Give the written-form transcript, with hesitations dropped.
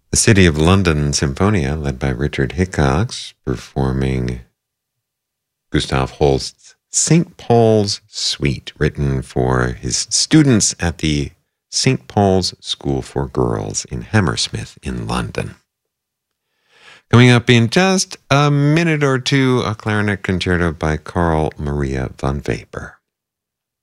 The City of London Symphonia, led by Richard Hickox, performing Gustav Holst's St. Paul's Suite, written for his students at the St. Paul's School for Girls in Hammersmith in London. Coming up in just a minute or two, a clarinet concerto by Carl Maria von Weber.